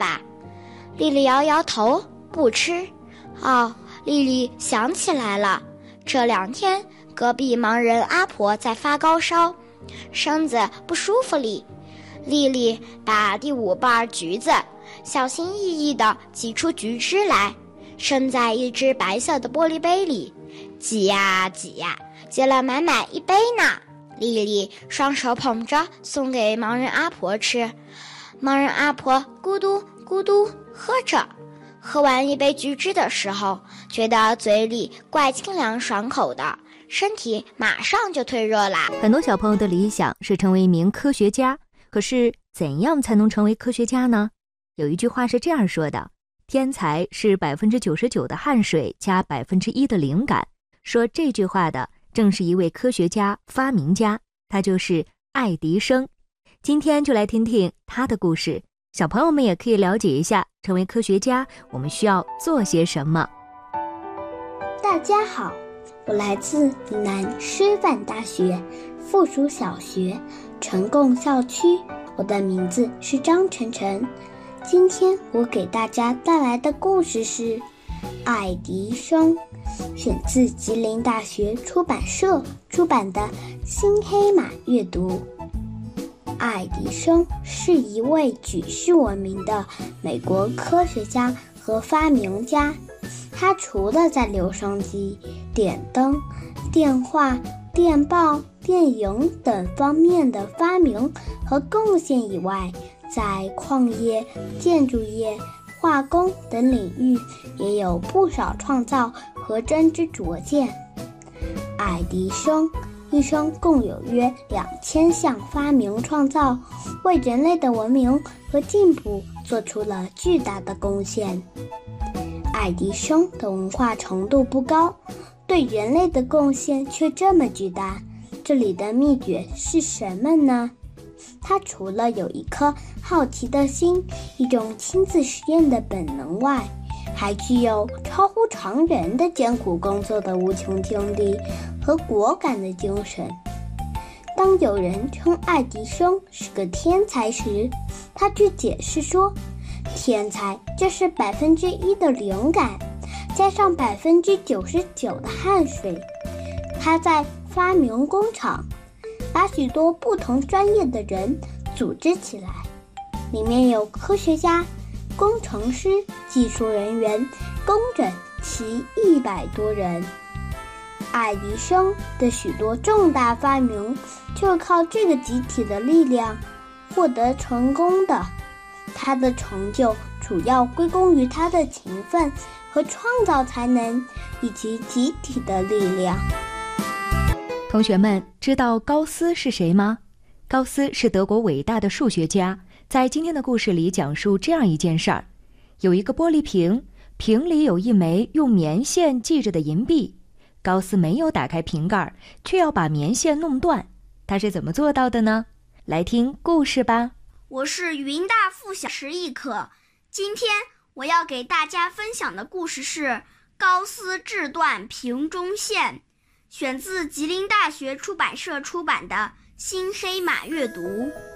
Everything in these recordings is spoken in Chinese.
吧？丽丽摇摇头，不吃。哦，丽丽想起来了，这2天隔壁盲人阿婆在发高烧，身子不舒服哩。丽丽把第5瓣橘子小心翼翼地挤出橘汁来，盛在一只白色的玻璃杯里，挤呀挤呀，挤了满满1杯呢。丽丽双手捧着送给盲人阿婆吃，盲人阿婆咕嘟咕嘟喝着，喝完1杯橘汁的时候，觉得嘴里怪清凉爽口的，身体马上就退热啦。 很多小朋友的理想是成为一名科学家，可是怎样才能成为科学家呢？有一句话是这样说的：天才是99%的汗水加1%的灵感。说这句话的正是一位科学家、发明家，他就是爱迪生。今天就来听听他的故事，小朋友们也可以了解一下，成为科学家我们需要做些什么。 大家好，我来自云南师范大学附属小学呈贡校区，我的名字是张晨晨。今天我给大家带来的故事是爱迪生，选自吉林大学出版社出版的《新黑马阅读》。爱迪生是一位举世闻名的美国科学家和发明家，他除了在留声机、电灯、电话、电报、电影等方面的发明和贡献以外，在矿业、建筑业、化工等领域也有不少创造和真知灼见。爱迪生一生共有约2000项发明创造，为人类的文明和进步做出了巨大的贡献。爱迪生的文化程度不高，对人类的贡献却这么巨大，这里的秘诀是什么呢？他除了有一颗好奇的心，一种亲自实验的本能外，还具有超乎常人的艰苦工作的无穷精力和果敢的精神。当有人称爱迪生是个天才时，他却解释说，天才就是1%的灵感加上99%的汗水。他在发明工厂把许多不同专业的人组织起来，里面有科学家、工程师、技术人员、工人齐100多人。爱迪生的许多重大发明就是靠这个集体的力量获得成功的。他的成就主要归功于他的勤奋和创造才能，以及集体的力量。 同学们知道高斯是谁吗？高斯是德国伟大的数学家，在今天的故事里讲述这样一件事儿：有一个玻璃瓶，瓶里有一枚用棉线系着的银币，高斯没有打开瓶盖，却要把棉线弄断，他是怎么做到的呢？来听故事吧。 我是云大附小11课，今天我要给大家分享的故事是高斯制断瓶中线，选自吉林大学出版社出版的《新黑马阅读》。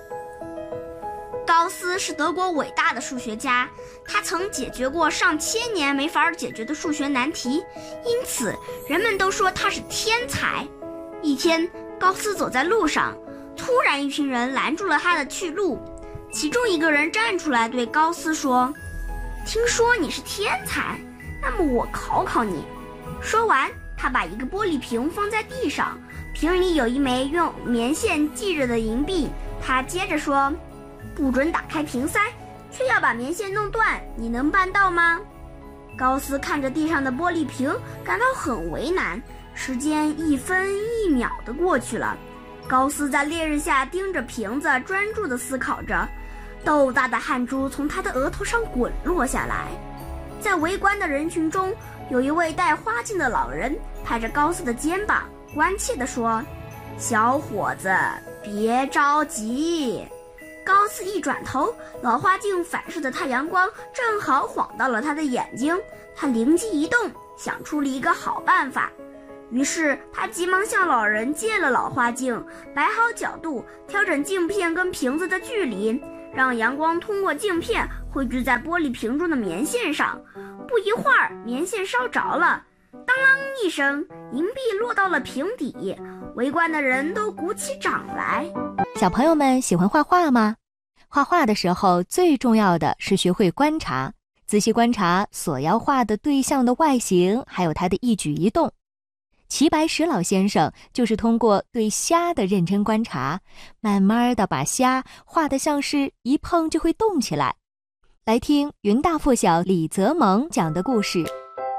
高斯是德国伟大的数学家，他曾解决过上千年没法解决的数学难题，因此人们都说他是天才。一天，高斯走在路上，突然一群人拦住了他的去路，其中一个人站出来对高斯说：“听说你是天才，那么我考考你。”说完，他把一个玻璃瓶放在地上，瓶里有一枚用棉线系着的银币。他接着说：“不准打开瓶塞，却要把棉线弄断，你能办到吗？”高斯看着地上的玻璃瓶，感到很为难。时间1分1秒地过去了，高斯在烈日下盯着瓶子，专注地思考着。豆大的汗珠从他的额头上滚落下来。在围观的人群中，有一位戴花镜的老人拍着高斯的肩膀，关切地说：“小伙子，别着急。”高斯一转头，老花镜反射的太阳光正好晃到了他的眼睛。他灵机一动，想出了一个好办法。于是他急忙向老人借了老花镜，摆好角度，调整镜片跟瓶子的距离， 让阳光通过镜片汇聚在玻璃瓶中的棉线上。不一会儿，棉线烧着了，当啷一声，银币落到了瓶底，围观的人都鼓起掌来。 小朋友们喜欢画画吗？画画的时候，最重要的是学会观察，仔细观察所要画的对象的外形，还有他的一举一动。齐白石老先生就是通过对虾的认真观察，慢慢地把虾画得像是一碰就会动起来。来听云大附小李泽蒙讲的故事。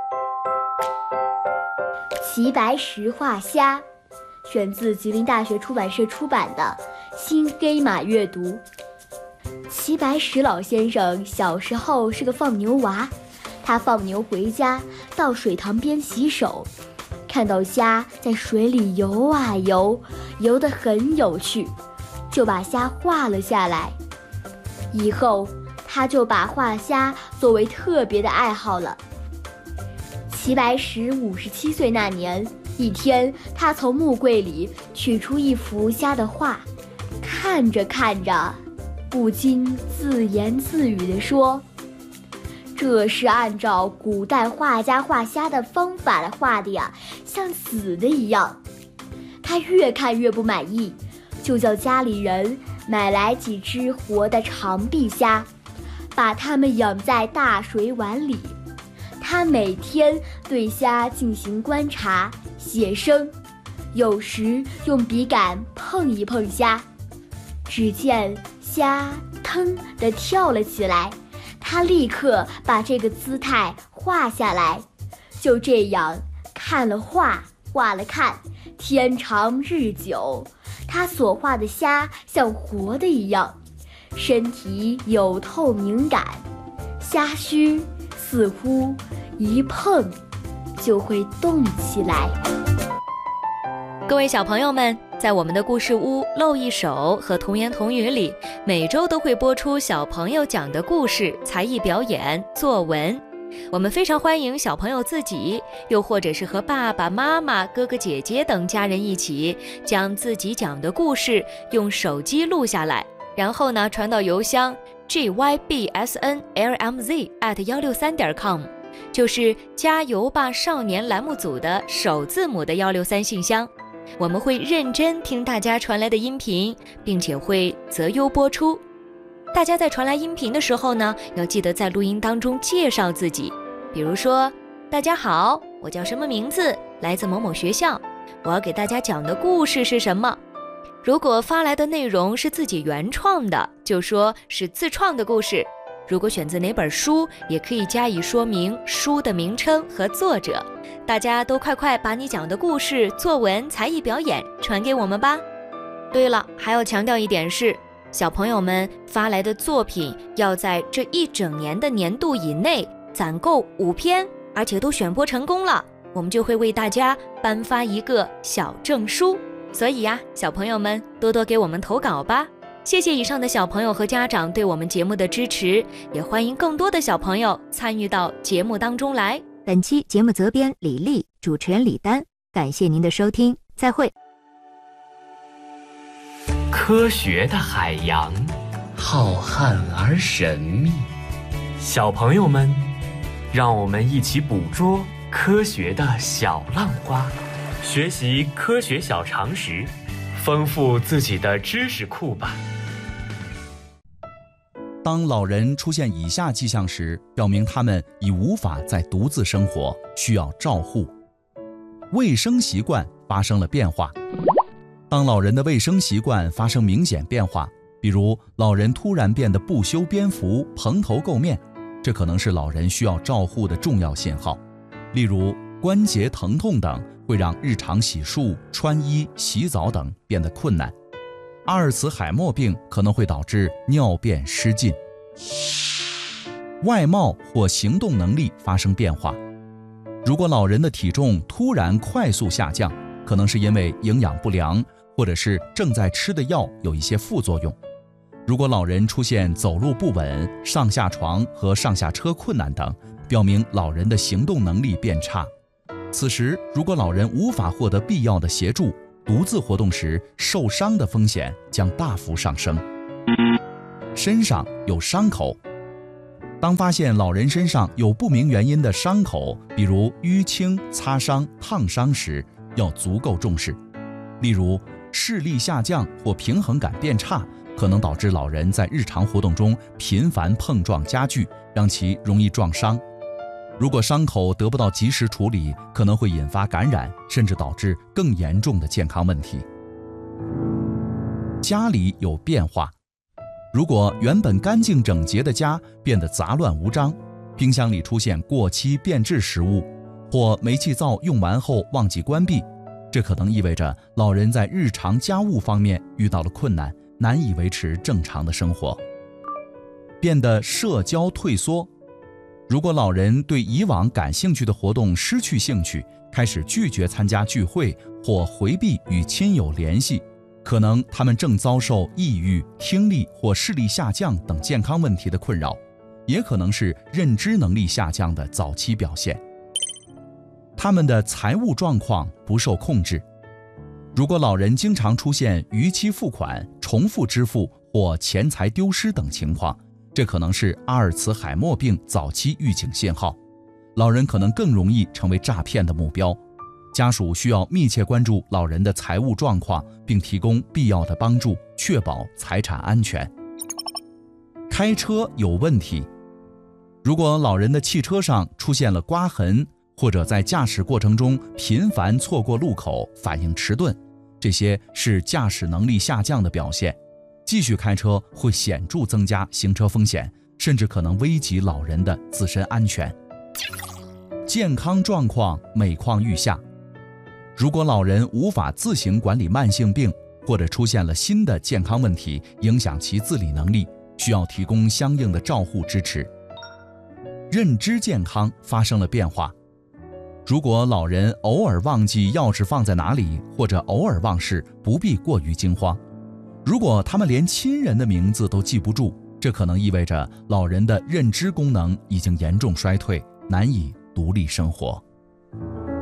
齐白石画虾，选自吉林大学出版社出版的《新黑马阅读》。齐白石老先生小时候是个放牛娃，他放牛回家，到水塘边洗手，看到虾在水里游啊游，游得很有趣，就把虾画了下来。以后他就把画虾作为特别的爱好了。齐白石57岁那年，一天，他从木柜里取出一幅虾的画，看着看着，不禁自言自语地说：“这是按照古代画家画虾的方法来画的呀，像死的一样。”他越看越不满意，就叫家里人买来几只活的长臂虾，把它们养在大水碗里。他每天对虾进行观察、写生，有时用笔杆碰一碰虾，只见虾腾地跳了起来，他立刻把这个姿态画下来。就这样，看了画，画了看，天长日久，他所画的虾像活的一样，身体有透明感，虾须似乎一碰就会动起来。 各位小朋友们，在我们的故事屋露一手和童言童语里，每周都会播出小朋友讲的故事、才艺表演、作文。我们非常欢迎小朋友自己，又或者是和爸爸妈妈、哥哥姐姐等家人一起，将自己讲的故事用手机录下来，然后呢传到邮箱gybsnlmz@163.com， 就是加油吧少年栏目组的首字母的163信箱。我们会认真听大家传来的音频，并且会择优播出。大家在传来音频的时候呢，要记得在录音当中介绍自己，比如说：大家好，我叫什么名字，来自某某学校，我要给大家讲的故事是什么。如果发来的内容是自己原创的，就说是自创的故事。如果选择哪本书，也可以加以说明书的名称和作者。大家都快快把你讲的故事、作文、才艺表演传给我们吧。对了，还要强调一点是，小朋友们发来的作品要在这一整年的年度以内攒够5篇，而且都选播成功了，我们就会为大家颁发一个小证书。所以呀，小朋友们多多给我们投稿吧。谢谢以上的小朋友和家长对我们节目的支持，也欢迎更多的小朋友参与到节目当中来。本期节目责编李丽，主持人李丹，感谢您的收听，再会。 科学的海洋，浩瀚而神秘。小朋友们，让我们一起捕捉科学的小浪花，学习科学小常识，丰富自己的知识库吧。 当老人出现以下迹象时，表明他们已无法再独自生活，需要照护。卫生习惯发生了变化。当老人的卫生习惯发生明显变化，比如老人突然变得不修边幅、蓬头垢面，这可能是老人需要照护的重要信号。例如关节疼痛等会让日常洗漱、穿衣、洗澡等变得困难。阿尔茨海默病可能会导致尿便失禁。外貌或行动能力发生变化。如果老人的体重突然快速下降，可能是因为营养不良，或者是正在吃的药有一些副作用。如果老人出现走路不稳、上下床和上下车困难等，表明老人的行动能力变差。此时，如果老人无法获得必要的协助，独自活动时受伤的风险将大幅上升。 身上有伤口。当发现老人身上有不明原因的伤口，比如淤青、擦伤、烫伤时，要足够重视。例如，视力下降或平衡感变差，可能导致老人在日常活动中频繁碰撞家具，让其容易撞伤。如果伤口得不到及时处理，可能会引发感染，甚至导致更严重的健康问题。家里有变化。如果原本干净整洁的家变得杂乱无章，冰箱里出现过期变质食物，或煤气灶用完后忘记关闭，这可能意味着老人在日常家务方面遇到了困难，难以维持正常的生活。变得社交退缩。如果老人对以往感兴趣的活动失去兴趣，开始拒绝参加聚会或回避与亲友联系，可能他们正遭受抑郁、听力或视力下降等健康问题的困扰，也可能是认知能力下降的早期表现。他们的财务状况不受控制。如果老人经常出现逾期付款、重复支付或钱财丢失等情况，这可能是阿尔茨海默病早期预警信号，老人可能更容易成为诈骗的目标。家属需要密切关注老人的财务状况，并提供必要的帮助，确保财产安全。开车有问题。如果老人的汽车上出现了刮痕，或者在驾驶过程中频繁错过路口、反应迟钝，这些是驾驶能力下降的表现。继续开车会显著增加行车风险，甚至可能危及老人的自身安全。健康状况每况愈下。如果老人无法自行管理慢性病，或者出现了新的健康问题，影响其自理能力，需要提供相应的照护支持。认知健康发生了变化。如果老人偶尔忘记钥匙放在哪里，或者偶尔忘事，不必过于惊慌。如果他们连亲人的名字都记不住，这可能意味着老人的认知功能已经严重衰退，难以独立生活。